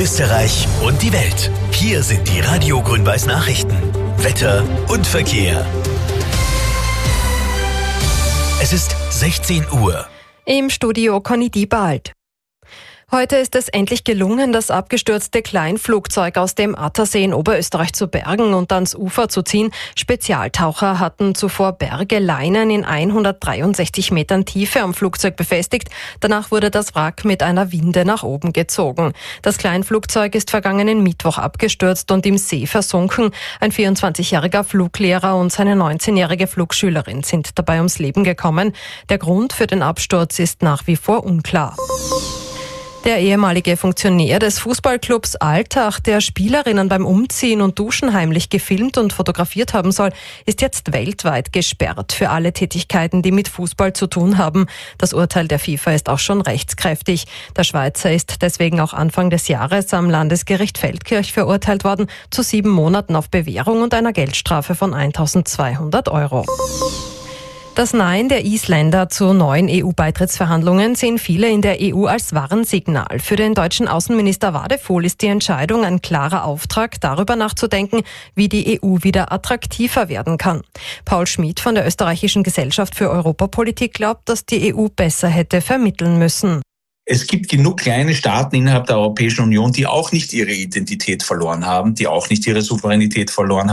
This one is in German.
Österreich und die Welt. Hier sind die Radio Grün-Weiß Nachrichten. Wetter und Verkehr. Es ist 16 Uhr. Im Studio Conny Diebald. Heute ist es endlich gelungen, das abgestürzte Kleinflugzeug aus dem Attersee in Oberösterreich zu bergen und ans Ufer zu ziehen. Spezialtaucher hatten zuvor Bergeleinen in 163 Metern Tiefe am Flugzeug befestigt. Danach wurde das Wrack mit einer Winde nach oben gezogen. Das Kleinflugzeug ist vergangenen Mittwoch abgestürzt und im See versunken. Ein 24-jähriger Fluglehrer und seine 19-jährige Flugschülerin sind dabei ums Leben gekommen. Der Grund für den Absturz ist nach wie vor unklar. Der ehemalige Funktionär des Fußballclubs Altach, der Spielerinnen beim Umziehen und Duschen heimlich gefilmt und fotografiert haben soll, ist jetzt weltweit gesperrt für alle Tätigkeiten, die mit Fußball zu tun haben. Das Urteil der FIFA ist auch schon rechtskräftig. Der Schweizer ist deswegen auch Anfang des Jahres am Landesgericht Feldkirch verurteilt worden zu 7 Monaten auf Bewährung und einer Geldstrafe von 1.200 €. Das Nein der Isländer zu neuen EU-Beitrittsverhandlungen sehen viele in der EU als Warnsignal. Für den deutschen Außenminister Wadefuhl ist die Entscheidung ein klarer Auftrag, darüber nachzudenken, wie die EU wieder attraktiver werden kann. Paul Schmid von der Österreichischen Gesellschaft für Europapolitik glaubt, dass die EU besser hätte vermitteln müssen. Es gibt genug kleine Staaten innerhalb der Europäischen Union, die auch nicht ihre Identität verloren haben, die auch nicht ihre Souveränität verloren haben.